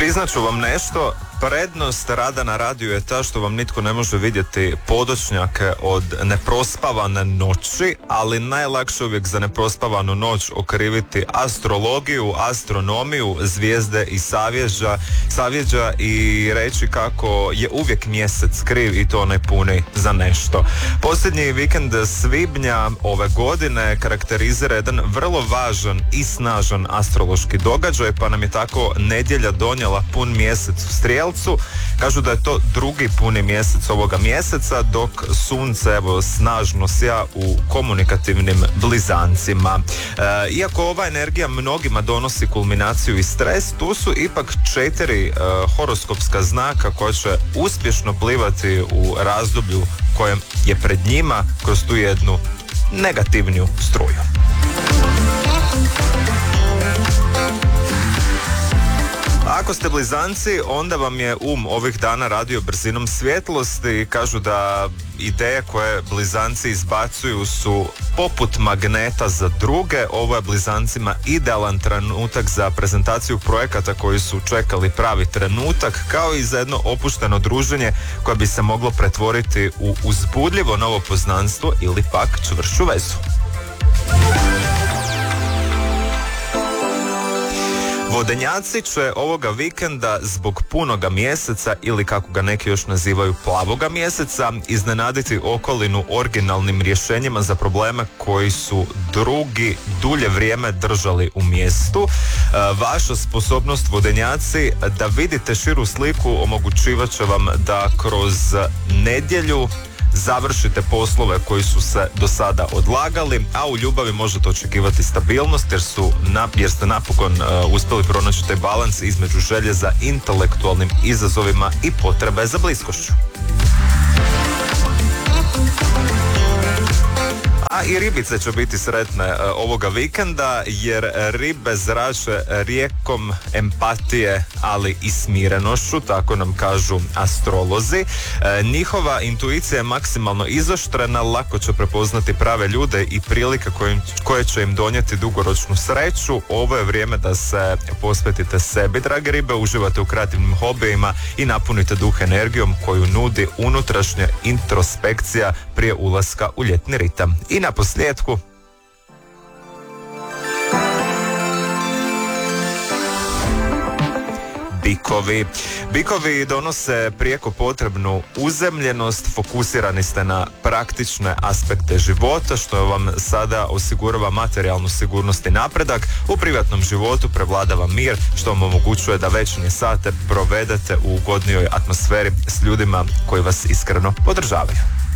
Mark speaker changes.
Speaker 1: Priznat ću vam nešto, prednost rada na radiju je ta što vam nitko ne može vidjeti podočnjake od neprospavane noći, ali najlakše uvijek za neprospavanu noć okriviti astrologiju, astronomiju, zvijezde i savjeđa i reći kako je uvijek mjesec kriv i to onaj puni za nešto. Posljednji vikend svibnja ove godine karakterizira jedan vrlo važan i snažan astrološki događaj, pa nam je tako nedjelja donijela pun mjesec u Strijelcu. Kažu da je to drugi puni mjesec ovoga mjeseca, dok sunce evo snažno sja u komunikativnim blizancima. Iako ova energija mnogima donosi kulminaciju i stres, tu su ipak 4 horoskopska znaka koja će uspješno plivati u razdoblju kojem je pred njima kroz tu jednu negativniju struju. Ako ste blizanci, onda vam je ovih dana radio brzinom svjetlosti. Kažu da ideje koje blizanci izbacuju su poput magneta za druge. Ovo je blizancima idealan trenutak za prezentaciju projekata koji su čekali pravi trenutak, kao i za jedno opušteno druženje koje bi se moglo pretvoriti u uzbudljivo novo poznanstvo ili pak čvršću vezu. Vodenjaci će ovoga vikenda zbog punoga mjeseca ili kako ga neki još nazivaju plavoga mjeseca iznenaditi okolinu originalnim rješenjima za probleme koji su drugi dulje vrijeme držali u mjestu. Vaša sposobnost vodenjaci da vidite širu sliku omogućivat će vam da kroz nedjelju završite poslove koji su se do sada odlagali, a u ljubavi možete očekivati stabilnost jer ste napokon uspjeli pronaći taj balans između želje za intelektualnim izazovima i potrebe za bliskošću. A i ribice će biti sretne ovoga vikenda jer ribe zrače rijekom empatije, ali i smirenošću, tako nam kažu astrolozi. Njihova intuicija je maksimalno izoštrena, lako će prepoznati prave ljude i prilike koje će im donijeti dugoročnu sreću. Ovo je vrijeme da se posvetite sebi, drage ribe, uživate u kreativnim hobijima i napunite duh energijom koju nudi unutrašnja introspekcija prije ulaska u ljetni ritam. I na posljedku, Bikovi donose prijeko potrebnu uzemljenost, fokusirani ste na praktične aspekte života, što vam sada osigurava materijalnu sigurnost i napredak. U privatnom životu prevladava mir, što vam omogućuje da večernje sate provedete u ugodnijoj atmosferi s ljudima koji vas iskreno podržavaju.